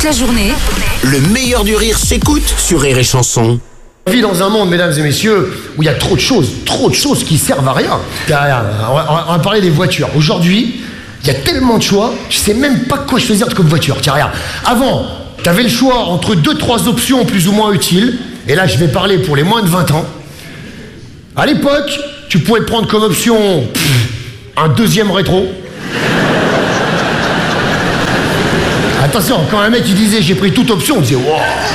Toute la journée, Le meilleur du rire s'écoute sur Rire et Chanson. On vit dans un monde, mesdames et messieurs, où il y a trop de choses qui servent à rien. On va parler des voitures. Aujourd'hui, il y a tellement de choix, je sais même pas quoi choisir comme voiture. Tiens, regarde. Avant, tu avais le choix entre 2-3 options plus ou moins utiles. Et là, je vais parler pour les moins de 20 ans. À l'époque, tu pouvais prendre comme option un deuxième rétro. Attention, quand un mec il disait j'ai pris toute option, on disait wow.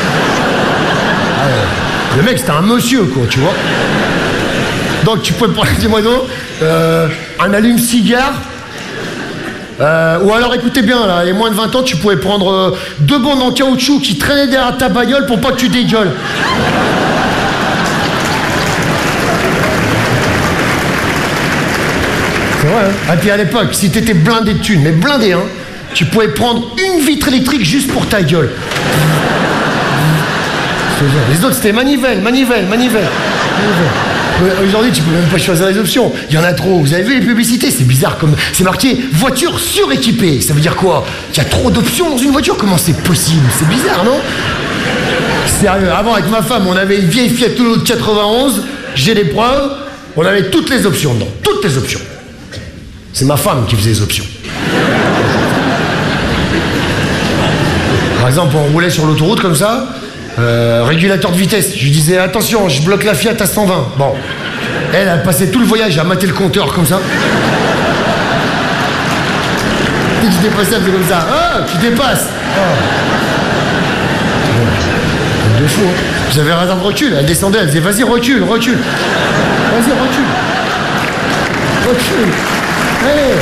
Le mec c'était un monsieur quoi, tu vois. Donc tu pouvais prendre, dis-moi donc, un allume-cigare. Ou alors écoutez bien là, les moins de 20 ans, tu pouvais prendre 2 bandes en caoutchouc qui traînaient derrière ta bagnole pour pas que tu dégueules. C'est vrai, hein. Et puis à l'époque, si t'étais blindé de thunes, mais blindé, hein, tu pouvais prendre une vitre électrique juste pour ta gueule. Les autres, c'était manivelle. Aujourd'hui, tu peux même pas choisir les options. Il y en a trop. Vous avez vu les publicités? C'est bizarre comme... C'est marqué « voiture suréquipée ». Ça veut dire quoi? Il y a trop d'options dans une voiture? Comment c'est possible? C'est bizarre, non? Sérieux, avant, avec ma femme, on avait une vieille Fiat Uno de 91. J'ai des preuves. On avait toutes les options dedans. Toutes les options. C'est ma femme qui faisait les options. Par exemple, on roulait sur l'autoroute comme ça, régulateur de vitesse. Je lui disais attention, je bloque la Fiat à 120. Bon, elle passait tout le voyage à mater le compteur comme ça. Dès que je dépassais, elle faisait comme ça. Ah, tu dépasses. Deux fois. J'avais un de recul. Elle descendait, elle disait vas-y recule. Vas-y recule. Allez.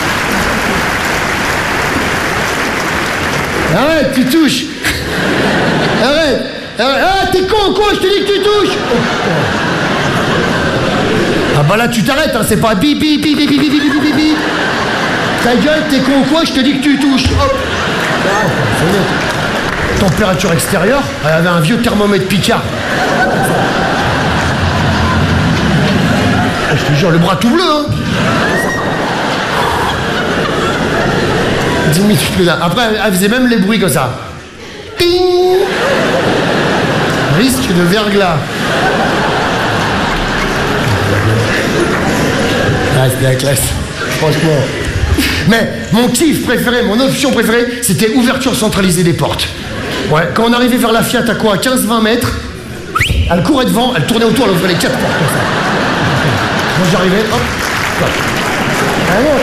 Arrête, tu touches. Arrête. Ah, t'es con, quoi, je te dis que tu touches. Ah bah là, tu t'arrêtes, hein, c'est pas bip. Ta gueule, t'es con, quoi, je te dis que tu touches. Hop. Température extérieure, elle avait un vieux thermomètre Picard. Je te jure, le bras tout bleu, hein. 10 minutes plus tard. Après, elle faisait même les bruits comme ça. Ting. Risque de verglas. Ah, c'était la classe. Franchement. Mais mon kiff préféré, mon option préférée, c'était ouverture centralisée des portes. Ouais, quand on arrivait vers la Fiat à quoi? 15-20 mètres, elle courait devant, elle tournait autour, elle ouvrait les 4 portes comme ça. Quand j'arrivais, hop. Alors,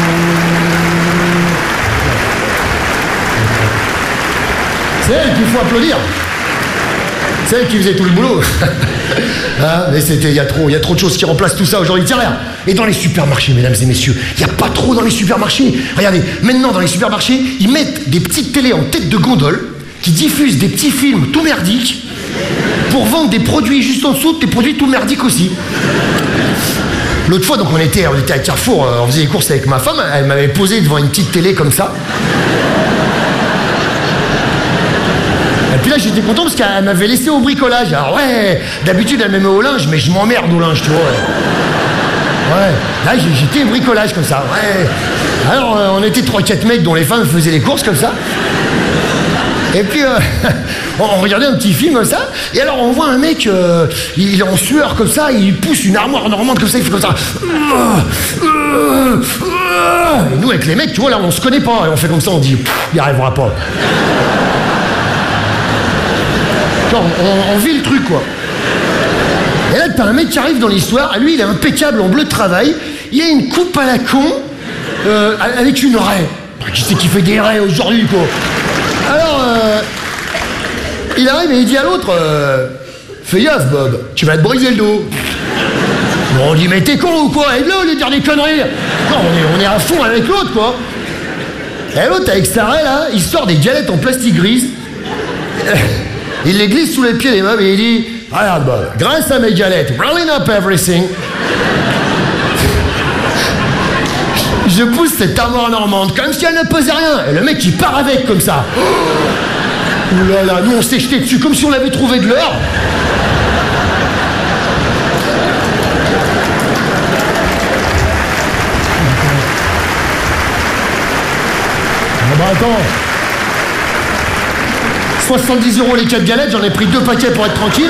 c'est elle qu'il faut applaudir. C'est elle qui faisait tout le boulot. Hein, mais c'était, il y a trop de choses qui remplacent tout ça aujourd'hui. Tiens, regarde. Et dans les supermarchés, mesdames et messieurs, il n'y a pas trop dans les supermarchés. Regardez, maintenant dans les supermarchés, ils mettent des petites télés en tête de gondole qui diffusent des petits films tout merdiques pour vendre des produits juste en dessous, des produits tout merdiques aussi. L'autre fois, donc on était à Carrefour, on faisait les courses avec ma femme, elle m'avait posé devant une petite télé comme ça. Et puis là, j'étais content parce qu'elle m'avait laissé au bricolage. Alors ouais, d'habitude, elle me met au linge, mais je m'emmerde au linge, tu vois. Ouais, là, j'étais au bricolage comme ça, ouais. Alors, on était 3-4 mecs dont les femmes faisaient les courses comme ça. Et puis, on regardait un petit film comme ça, et alors on voit un mec, il est en sueur comme ça, il pousse une armoire normande comme ça, il fait comme ça. Et nous, avec les mecs, tu vois, là, on se connaît pas, et on fait comme ça, on dit, il n'y arrivera pas. Genre, on vit le truc, quoi. Et là, t'as un mec qui arrive dans l'histoire, lui, il est impeccable en bleu de travail, il a une coupe à la con, avec une raie. Qui c'est qui fait des raies aujourd'hui, quoi? Alors, il arrive et il dit à l'autre, fais gaffe, Bob, tu vas te briser le dos. Bon, on dit, mais t'es con ou quoi? Et là, au lieu de dire des conneries, non, on est à fond avec l'autre, quoi. Et l'autre, avec sa raie, là, il sort des galettes en plastique grise, il les glisse sous les pieds des meubles et il dit, regarde, Bob, grâce à mes galettes, rolling up everything, je pousse cette armoire normande comme si elle ne pesait rien. Et le mec, il part avec comme ça. Ouh là là, nous on s'est jeté dessus comme si on avait trouvé de l'or. Ah bah attends. 70 € les 4 galettes, j'en ai pris 2 paquets pour être tranquille.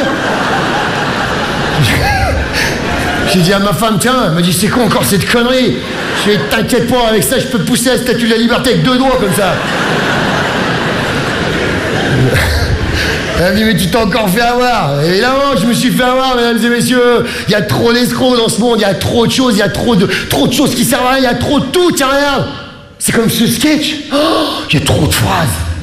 J'ai dit à ma femme, tiens, elle m'a dit, c'est quoi encore cette connerie? Je lui ai dit, t'inquiète pas, avec ça, je peux pousser la statue de la liberté avec 2 doigts comme ça. Elle m'a dit, mais tu t'es encore fait avoir. Évidemment, je me suis fait avoir, mesdames et messieurs. Il y a trop d'escrocs dans ce monde, il y a trop de choses, il y a trop de choses qui servent à rien, il y a trop de tout, tiens, regarde. C'est comme ce sketch. Oh, il y a trop de phrases.